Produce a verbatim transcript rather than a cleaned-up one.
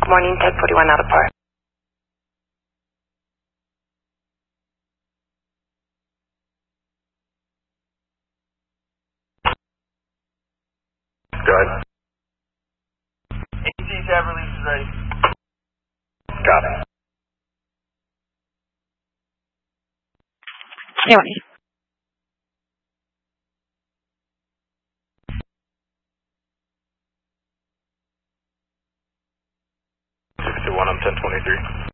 Good morning, Tech forty-one out of port. Go ahead. A T tab release is ready. Got it. Anyway. six two one, I'm ten twenty-three.